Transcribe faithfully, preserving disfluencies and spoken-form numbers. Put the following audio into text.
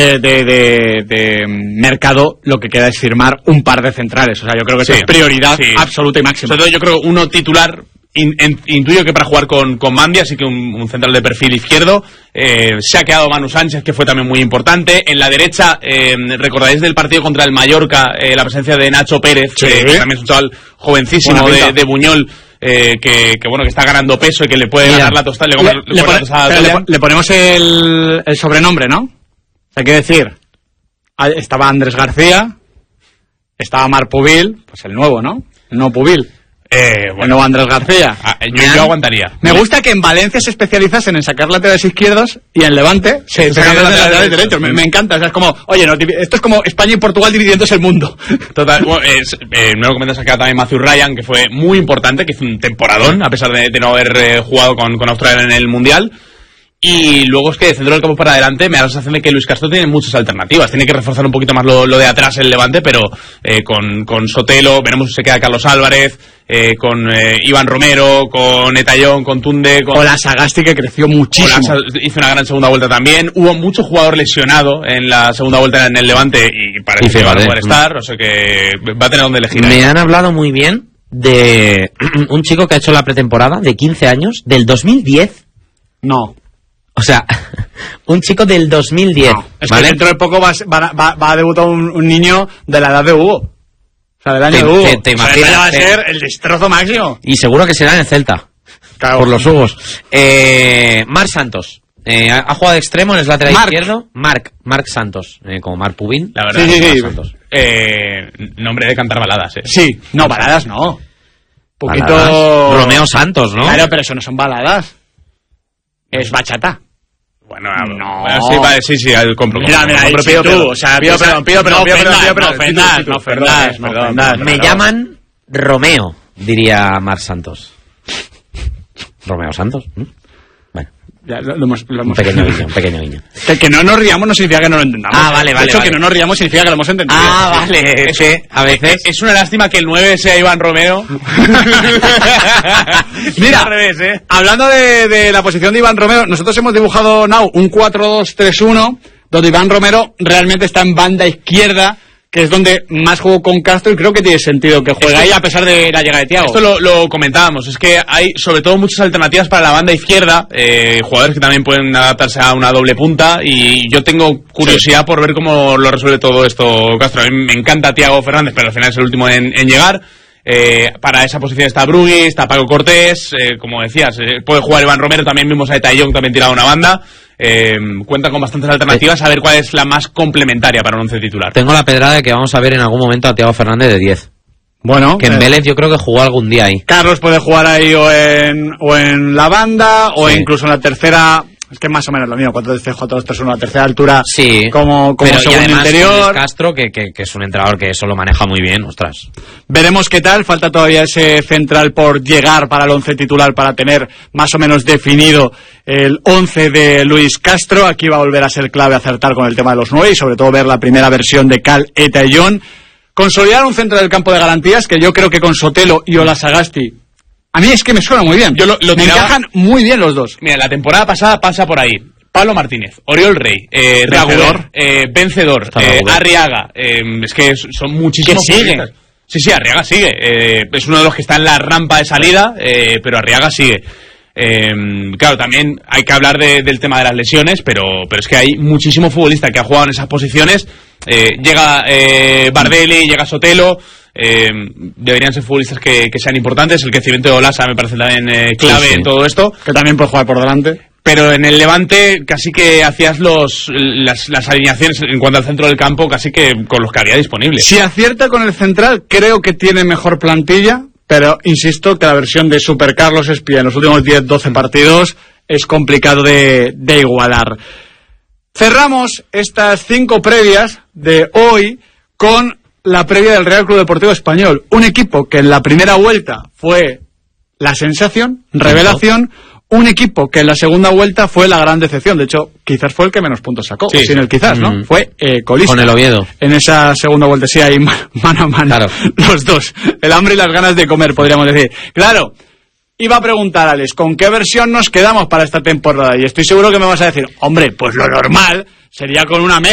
de, de, de, de mercado, lo que queda es firmar un par de centrales. O sea, yo creo que sí, eso es prioridad sí. absoluta y máxima. Sobre todo yo creo uno titular. In, in, intuyo que para jugar con, con Mandy, así que un, un central de perfil izquierdo. Eh, se ha quedado Manu Sánchez, que fue también muy importante. En la derecha, eh, recordáis del partido contra el Mallorca, eh, la presencia de Nacho Pérez, sí. eh, que también es un chaval jovencísimo de, de Buñol, eh, que, que bueno que está ganando peso y que le puede Mira, ganar la tostada. Le, le, le, le, pone, tostada le, le ponemos el, el sobrenombre, ¿no? Hay que decir, estaba Andrés García, estaba Marc Pubil, pues el nuevo, ¿no? El nuevo Pubil. Eh, bueno, el nuevo Andrés García. Ah, yo, yo aguantaría. Me gusta que en Valencia se especializasen en sacar laterales izquierdos y en Levante se sacan laterales, laterales derechos. Me, me encanta. O sea, es como, oye, no, esto es como España y Portugal dividiéndose el mundo. Total. Bueno, es, eh, no lo comentas acá también Matthew Ryan, que fue muy importante, que hizo un temporadón, a pesar de, de no haber eh, jugado con, con Australia en el Mundial. Y luego es que de centro del campo para adelante me da la sensación de que Luis Castro tiene muchas alternativas. Tiene que reforzar un poquito más lo, lo de atrás el Levante, pero eh, con, con Sotelo, veremos si se queda Carlos Álvarez, eh, con eh, Iván Romero, con Etayón, con Tunde, con... O la Sagasti, que creció muchísimo. Olasa hizo una gran segunda vuelta también. Hubo mucho jugador lesionado en la segunda vuelta en el Levante y parece y que va a poder estar, o sea que va a tener donde elegir. Me ahí. Han hablado muy bien de un chico que ha hecho la pretemporada de quince años, del dos mil diez. No. O sea, un chico del dos mil diez. No, es ¿vale? que dentro de poco va, va, va, va a debutar un, un niño de la edad de Hugo. O sea, del año te, de Hugo. Te, te imaginas, o sea, va a ser el destrozo máximo. Y seguro que será en el Celta. Claro. Por los Hugos. Eh, Marc Santos. Eh, ha, ha jugado de extremo en el lateral Marc. izquierdo. Marc, Marc Santos. Eh, como Marc Pubin. La verdad. Sí, sí, sí. Santos. Eh, nombre de cantar baladas, eh. Sí. No, baladas no. Poquito... Baladas. Romeo Santos, ¿no? Claro, pero eso no son baladas. Es bachata. Bueno, no. Bueno, sí, vale, sí, sí, el compro. Mira, mira, compro, pido pido, tú, o sea, pido perdón, pido perdón, pido perdón, pido perdón, no ofendas, no ofendas, no ofendas. Me llaman Romeo, diría Marc Santos. Romeo Santos. ¿Mm? Bueno. Ya, lo, lo hemos, lo hemos... Un pequeño guiño, un pequeño guiño. Que, que no nos riamos no significa que no lo entendamos. Ah, vale, vale. De hecho, vale. que no nos riamos significa que lo hemos entendido. Ah, vale. Es que a veces... Es una lástima que el nueve sea Iván Romero. Mira, al revés, ¿eh? Hablando de, de la posición de Iván Romero, nosotros hemos dibujado, Now, un cuatro dos tres uno, donde Iván Romero realmente está en banda izquierda, que es donde más jugó con Castro, y creo que tiene sentido que juegue esto, ahí a pesar de la llegada de Thiago. Esto lo, lo comentábamos, es que hay sobre todo muchas alternativas para la banda izquierda, eh, jugadores que también pueden adaptarse a una doble punta, y yo tengo curiosidad sí. por ver cómo lo resuelve todo esto Castro. A mí me encanta Thiago Fernández, pero al final es el último en, en llegar. Eh, para esa posición está Brugui, está Paco Cortés, eh, como decías, eh, puede jugar Iván Romero, también vimos a Etayón también tirado una banda. Eh, cuenta con bastantes alternativas, a ver cuál es la más complementaria para un once titular. Tengo la pedrada de que vamos a ver en algún momento a Thiago Fernández de diez. Bueno, que en eh, Vélez yo creo que jugó algún día ahí. Carlos puede jugar ahí o en, o en la banda o sí. incluso en la tercera. Es que más o menos lo mismo, cuatro dos tres uno, la tercera altura, sí, como, como pero segundo interior. Castro, que, que, que es un entrenador que eso lo maneja muy bien, ostras. Veremos qué tal, falta todavía ese central por llegar para el once titular, para tener más o menos definido el once de Luis Castro. Aquí va a volver a ser clave acertar con el tema de los nueve y sobre todo ver la primera versión de Cal Etayón. Consolidar un centro del campo de garantías, que yo creo que con Sotelo y Ola Sagasti, a mí es que me suena muy bien. Yo lo, lo me tiraba, encajan muy bien los dos. Mira, la temporada pasada pasa por ahí Pablo Martínez, Oriol Rey, eh, Vencedor, eh, Vencedor eh, Arriaga, eh, es que son muchísimos. ¿Que sigue? Sí, sí, Arriaga sigue. Eh, es uno de los que está en la rampa de salida, eh, pero Arriaga sigue. Eh, claro, también hay que hablar de, del tema de las lesiones, pero, pero es que hay muchísimo futbolista que ha jugado en esas posiciones. Eh, llega eh, Bardelli, llega Sotelo. Eh, deberían ser futbolistas que, que sean importantes. El crecimiento de Olasa me parece también eh, clave sí, sí. en todo esto, que también puede jugar por delante. Pero en el Levante casi que hacías los las, las alineaciones en cuanto al centro del campo casi que con los que había disponibles. Si acierta con el central, creo que tiene mejor plantilla, pero insisto que la versión de Super Carlos Espía en los últimos diez doce partidos es complicado de, de igualar. Cerramos estas cinco previas de hoy con la previa del Real Club Deportivo Español, un equipo que en la primera vuelta fue la sensación, revelación, un equipo que en la segunda vuelta fue la gran decepción. De hecho, quizás fue el que menos puntos sacó, sí, sin el quizás, ¿no? Mm. Fue eh, colista. Con el Oviedo. En esa segunda vuelta, sí, ahí mano a mano, claro. Los dos. El hambre y las ganas de comer, podríamos decir. Claro, iba a preguntar, Alex, ¿con qué versión nos quedamos para esta temporada? Y estoy seguro que me vas a decir, hombre, pues lo normal sería con una mezcla